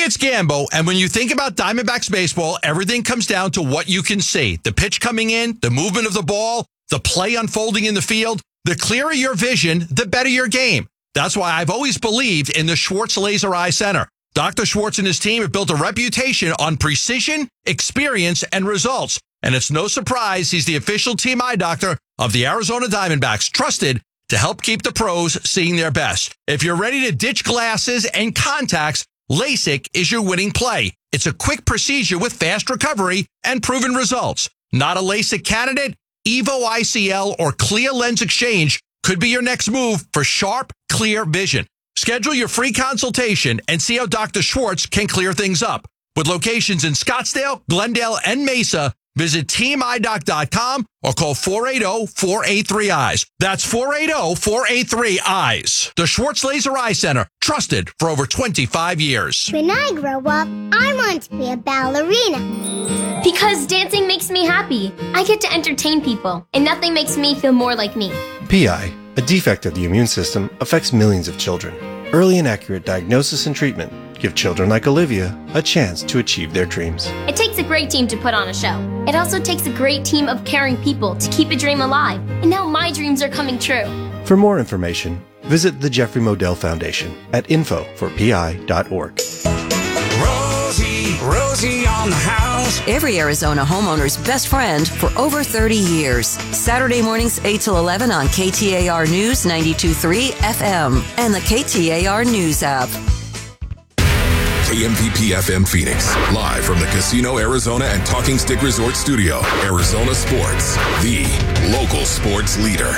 Hey, it's Gambo, and when you think about Diamondbacks baseball, everything comes down to what you can see. The pitch coming in, the movement of the ball, the play unfolding in the field. The clearer your vision, the better your game. That's why I've always believed in the Schwartz Laser Eye Center. Dr. Schwartz and his team have built a reputation on precision, experience, and results. And it's no surprise he's the official team eye doctor of the Arizona Diamondbacks, trusted to help keep the pros seeing their best. If you're ready to ditch glasses and contacts, LASIK is your winning play. It's a quick procedure with fast recovery and proven results. Not a LASIK candidate? Evo ICL or Clear Lens Exchange could be your next move for sharp, clear vision. Schedule your free consultation and see how Dr. Schwartz can clear things up. With locations in Scottsdale, Glendale, and Mesa, visit teamidoc.com or call 480-483-EYES. That's 480-483-EYES. The Schwartz Laser Eye Center, trusted for over 25 years. When I grow up, I want to be a ballerina. Because dancing makes me happy. I get to entertain people, and nothing makes me feel more like me. PI, a defect of the immune system, affects millions of children. Early and accurate diagnosis and treatment give children like Olivia a chance to achieve their dreams. It takes a great team to put on a show. It also takes a great team of caring people to keep a dream alive. And now my dreams are coming true. For more information, visit the Jeffrey Modell Foundation at info4pi.org. Rosie on the house. Every Arizona homeowner's best friend for over 30 years. Saturday mornings 8 till 11 on KTAR News 92.3 FM and the KTAR News app. KMVP FM Phoenix, live from the Casino Arizona and Talking Stick Resort Studio. Arizona Sports, the local sports leader.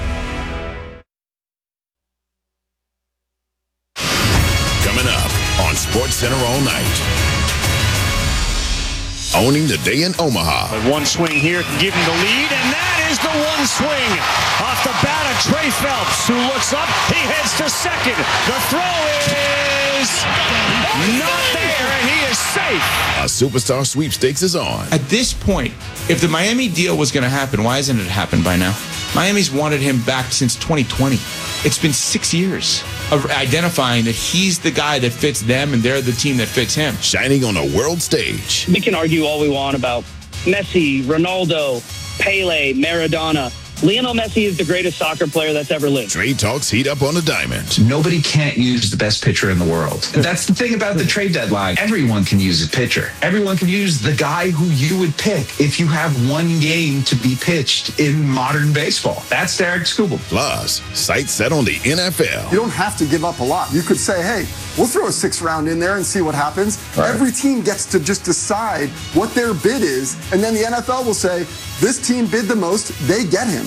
Coming up on Sports Center all night. Owning the day in Omaha. One swing here can give him the lead, and that is the one swing off the bat of Trey Phelps, who looks up. He heads to second. The throw is not there, and he is safe. A superstar sweepstakes is on. At this point, if the Miami deal was going to happen, why hasn't it happened by now? Miami's wanted him back since 2020. It's been 6 years of identifying that he's the guy that fits them and they're the team that fits him. Shining on a world stage. We can argue all we want about Messi, Ronaldo, Pele, Maradona. Lionel Messi is the greatest soccer player that's ever lived. Trade talks heat up on the diamond. Nobody can't use the best pitcher in the world. That's the thing about the trade deadline. Everyone can use a pitcher. Everyone can use the guy who you would pick if you have one game to be pitched in modern baseball. That's Derek Skubal. Plus, sights set on the NFL. You don't have to give up a lot. You could say, hey, we'll throw a 6th round in there and see what happens. Right. Every team gets to just decide what their bid is, and then the NFL will say, this team bid the most, they get him.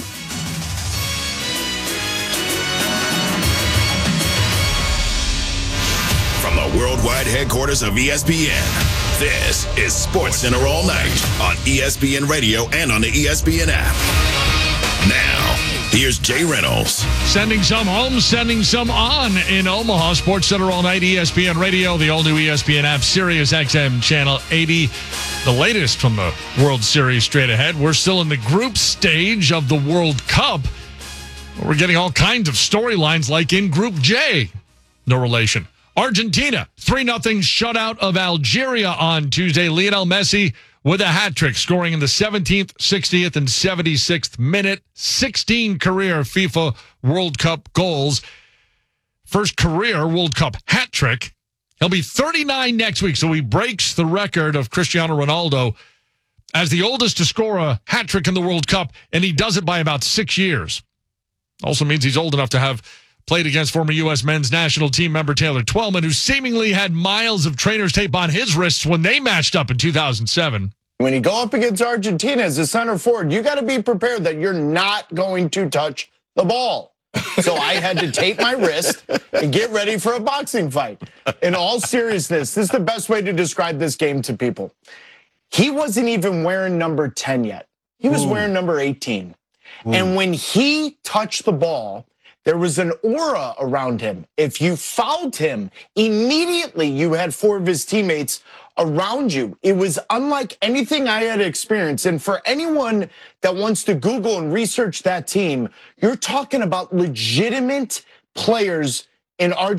From the worldwide headquarters of ESPN, this is Sports Center all night on ESPN Radio and on the ESPN app. Now, here's Jay Reynolds. Sending some home, sending some on in Omaha. Sports Center all night, ESPN Radio, the all-new ESPN app, Sirius XM Channel 80. The latest from the World Series straight ahead. We're still in the group stage of the World Cup. We're getting all kinds of storylines like in Group J. No relation. Argentina, 3-0 shutout of Algeria on Tuesday. Lionel Messi with a hat trick, scoring in the 17th, 60th, and 76th minute. 16 career FIFA World Cup goals. First career World Cup hat trick. He'll be 39 next week, so he breaks the record of Cristiano Ronaldo as the oldest to score a hat trick in the World Cup, and he does it by about 6 years. Also means he's old enough to have played against former U.S. men's national team member Taylor Twellman, who seemingly had miles of trainer's tape on his wrists when they matched up in 2007. When you go up against Argentina as a center forward, you got to be prepared that you're not going to touch the ball. So I had to tape my wrist and get ready for a boxing fight. In all seriousness, this is the best way to describe this game to people. He wasn't even wearing number 10 yet. He was wearing number 18. And when he touched the ball, there was an aura around him. If you fouled him, immediately you had 4 of his teammates around you. It was unlike anything I had experienced. And for anyone that wants to Google and research that team, you're talking about legitimate players in Argentina.